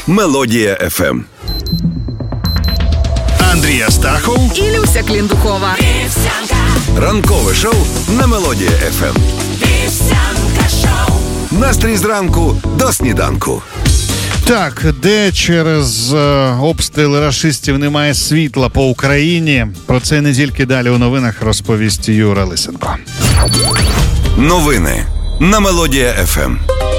Мелодія ФМ. Андрій Астахов і Люся Кліндукова. Ранкове шоу на Мелодія ФМ. Настрій зранку до сніданку. Так, де через обстріли рашистів немає світла по Україні? Про це не тільки далі у новинах розповість Юра Лисенко. Новини на Мелодія ФМ.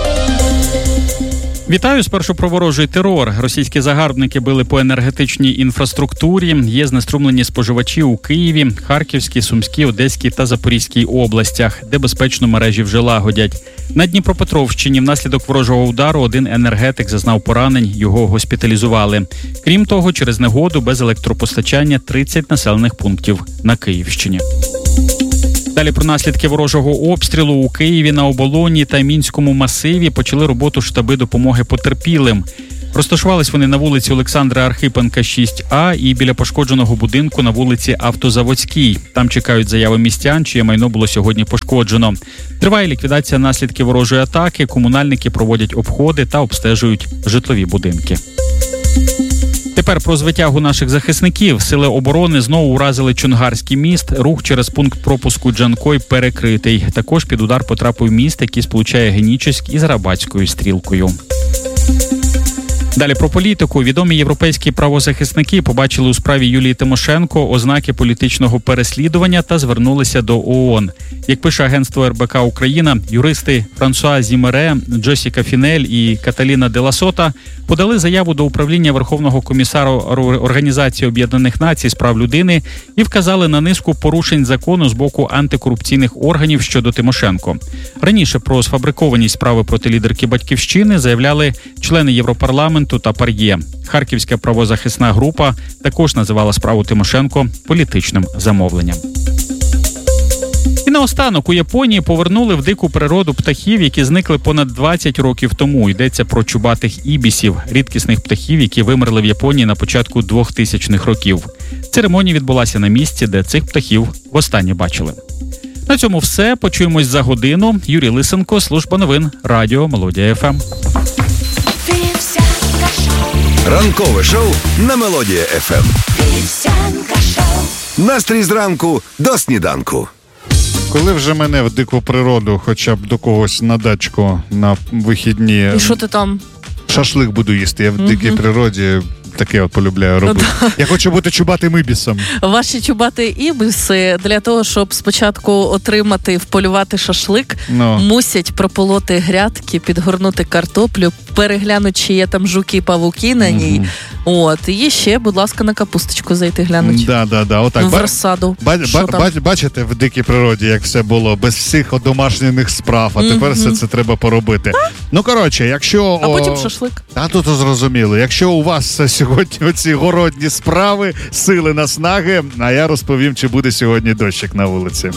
Вітаю. Спершу про ворожий терор. Російські загарбники били по енергетичній інфраструктурі. Є знеструмлені споживачі у Києві, Харківській, Сумській, Одеській та Запорізькій областях, де безпечно мережі вже лагодять. На Дніпропетровщині внаслідок ворожого удару один енергетик зазнав поранень, його госпіталізували. Крім того, через негоду без електропостачання 30 населених пунктів на Київщині. Далі про наслідки ворожого обстрілу. У Києві, на Оболоні та Мінському масиві почали роботу штаби допомоги потерпілим. Розташувались вони на вулиці Олександра Архипенка, 6А і біля пошкодженого будинку на вулиці Автозаводській. Там чекають заяви містян, чиє майно було сьогодні пошкоджено. Триває ліквідація наслідків ворожої атаки, комунальники проводять обходи та обстежують житлові будинки. Тепер про звитягу наших захисників. Сили оборони знову уразили Чонгарський міст. Рух через пункт пропуску Джанкой перекритий. Також під удар потрапив міст, який сполучає Генічеськ із Рабатською стрілкою. Далі про політику. Відомі європейські правозахисники побачили у справі Юлії Тимошенко ознаки політичного переслідування та звернулися до ООН. Як пише агентство РБК Україна, юристи Франсуа Зімере, Джосіка Фінель і Каталіна де ла Сота подали заяву до управління Верховного комісара Організації Об'єднаних Націй з прав людини і вказали на низку порушень закону з боку антикорупційних органів щодо Тимошенко. Раніше про сфабрикованість справи проти лідерки Батьківщини заявляли члени Європарламенту та ПАРЄ. Харківська правозахисна група також називала справу Тимошенко політичним замовленням. І наостанок, у Японії повернули в дику природу птахів, які зникли понад 20 років тому. Йдеться про чубатих ібісів, рідкісних птахів, які вимерли в Японії на початку 2000-х років. Церемонія відбулася на місці, де цих птахів востаннє бачили. На цьому все. Почуємось за годину. Юрій Лисенко, служба новин, радіо Мелодія ФМ. Ранкове шоу на Мелодія ФМ. Настрій зранку до сніданку. Коли вже мене в дику природу, хоча б до когось на дачку на вихідні. І що ти там? Шашлик буду їсти. Я в дикій природі таке от полюбляю робити. Я хочу бути чубатим ібісом. Ваші чубаті ібіси для того, щоб спочатку отримати, вполювати шашлик, мусять прополоти грядки, підгорнути картоплю, переглянути, чи є там жуки, павуки на ній. От, і ще, будь ласка, на капусточку зайти глянути. Да. Отак. В розсаду. Бачите, в дикій природі, як все було, без всіх одомашнених справ, а тепер все це треба поробити. Ну, коротше, якщо... А потім шашлик. А тут зрозуміло. Якщо у вас сьогодні оці городні справи, сили, наснаги, а я розповім, чи буде сьогодні дощик на вулиці.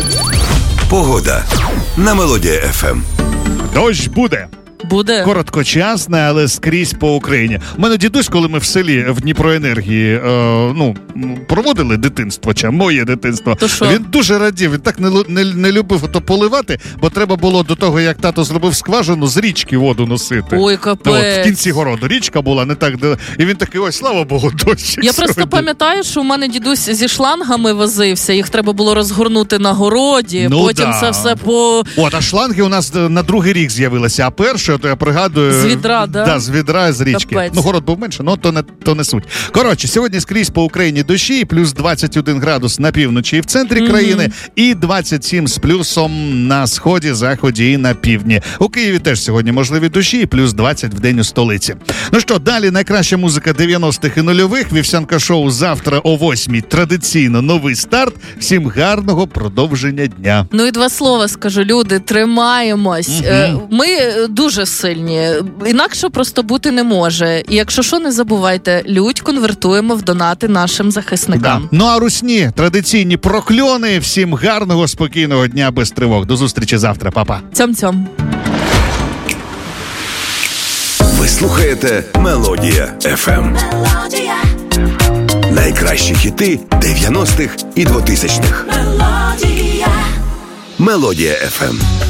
Погода на Мелодія ФМ. Дощ буде. Буде. Короткочасне, але скрізь по Україні. У мене дідусь, коли ми в селі в Дніпроенергії проводили дитинство, чи моє дитинство, він дуже радів, він так не любив ото поливати, бо треба було до того, як тато зробив скважину, з річки воду носити. Ой, капець. В кінці городу річка була, не так, і він такий, ой, слава Богу, дощик. Я просто пам'ятаю, що у мене дідусь зі шлангами возився, їх треба було розгорнути на городі, потім це все по... От, а шланги у нас на другий рік з'явилися, а перший, то я пригадую... З відра, да? Да, з відра, з річки. Капець. Ну, город був менше, то не суть. Коротше, сьогодні скрізь по Україні дощі, плюс 21 градус на півночі і в центрі країни, і 27 з плюсом на сході, заході і на півдні. У Києві теж сьогодні можливі дощі, і плюс 20 в день у столиці. Ну що, далі найкраща музика 90-х і нульових. Вівсянка шоу завтра о 8-й. Традиційно новий старт. Всім гарного продовження дня. Ну і два слова скажу, люди, тримаємось. Ми дуже сильні. Інакше просто бути не може. І якщо що, не забувайте, лють конвертуємо в донати нашим захисникам. Да. Ну а русні, традиційні прокльони. Всім гарного, спокійного дня без тривог. До зустрічі завтра. Па-па. Цьом-цьом. Ви слухаєте Мелодія ФМ. Найкращі хіти 90-х і 2000-х. Мелодія ФМ.